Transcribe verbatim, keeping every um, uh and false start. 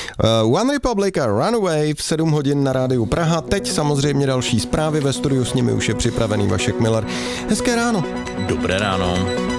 Uh, One Republic a Runaway v sedm hodin na rádiu Praha. Teď samozřejmě další zprávy, ve studiu s nimi už je připravený Vašek Miller. Hezké ráno. Dobré ráno.